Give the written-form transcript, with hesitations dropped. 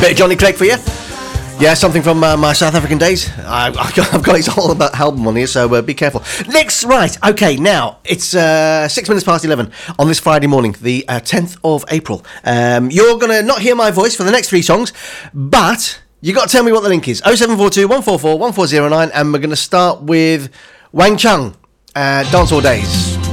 Bit of Johnny Clegg for you. Yeah, something from my South African days. I've got his whole album on here, so be careful. Next, right, okay, now, it's 6 minutes past 11 on this Friday morning, the 10th of April. You're going to not hear my voice for the next 3 songs, but you got to tell me what the link is. 0742 144 1409, and we're going to start with Wang Chung, Dance All Days.